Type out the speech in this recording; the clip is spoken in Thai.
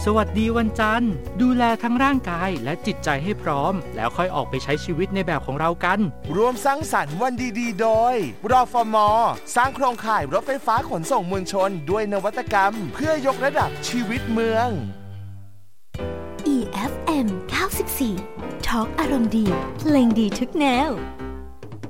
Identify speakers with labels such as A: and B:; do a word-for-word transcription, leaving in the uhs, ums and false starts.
A: สวัสดีวันจันทร์ดูแลทั้งร่างกายและจิตใจให้พร้อมแล้วค่อยออกไปใช้ชีวิตในแบบของเรากัน
B: รวมสร้างสรรค์วันดีๆโดยรฟม.สร้างโครงข่ายรถไฟฟ้าขนส่งมวลชนด้วยนวัตกรรมเพื่อยกระดับชีวิตเมือง
C: อี เอฟ เอ็ม เก้าสิบสี่ ทอล์กอารมณ์ดีเพลงดีทุกแนว